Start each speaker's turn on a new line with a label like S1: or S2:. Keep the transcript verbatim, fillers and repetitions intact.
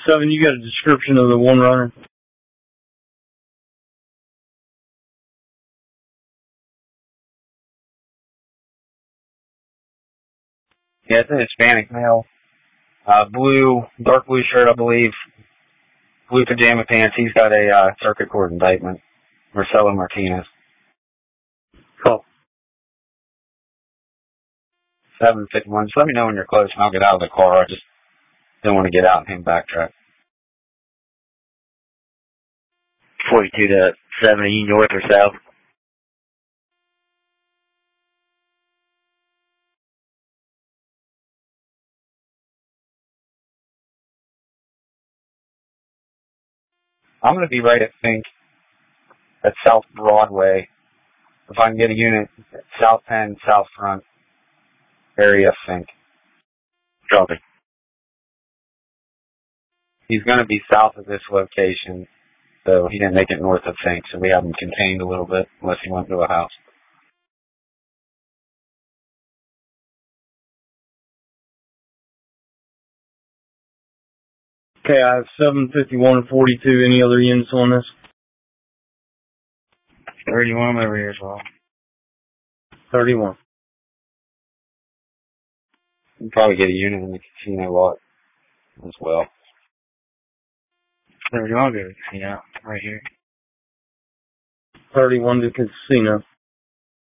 S1: seven, you got a description of the one runner?
S2: Yeah, it's a Hispanic male. Uh, blue, dark blue shirt, I believe. Blue pajama pants. He's got a uh, circuit court indictment. Marcelo Martinez.
S1: Cool.
S2: seven fifty-one. Just let me know when you're close and I'll get out of the car. I just don't want to get out and him backtrack.
S3: forty-two to seventy, north or south?
S2: I'm going to be right at Fink at South Broadway. If I can get a unit at South Penn, South Front area, Fink.
S3: Copy.
S2: He's going to be south of this location, so he didn't make it north of Fink, so we have him contained a little bit, unless he went to a house.
S1: Okay, I have seven fifty-one and forty-two. Any other units on this?
S2: thirty-one over here as well.
S1: thirty-one.
S2: You can probably get a unit in the casino lot as well.
S3: thirty-one, good. Yeah, right here.
S1: thirty-one to casino.